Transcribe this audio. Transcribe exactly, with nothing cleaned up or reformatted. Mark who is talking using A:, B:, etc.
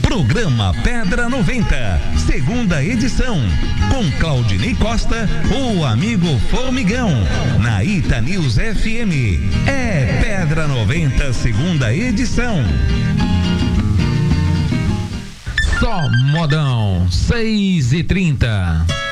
A: Programa Pedra noventa, segunda edição, com Claudinei Costa, o amigo Formigão, na Ita News F M. É Pedra noventa, segunda edição.
B: Só modão, seis e trinta.